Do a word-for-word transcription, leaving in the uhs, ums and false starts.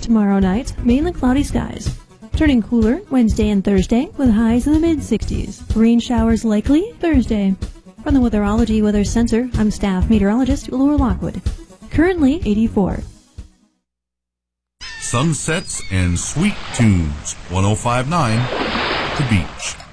Tomorrow night, mainly cloudy skies. Turning cooler Wednesday and Thursday with highs in the mid-sixties. Rain showers likely Thursday. From the Weatherology Weather Center, I'm staff meteorologist Laura Lockwood. Currently eighty-four. Sunsets and sweet tunes. one oh five point nine The Beach.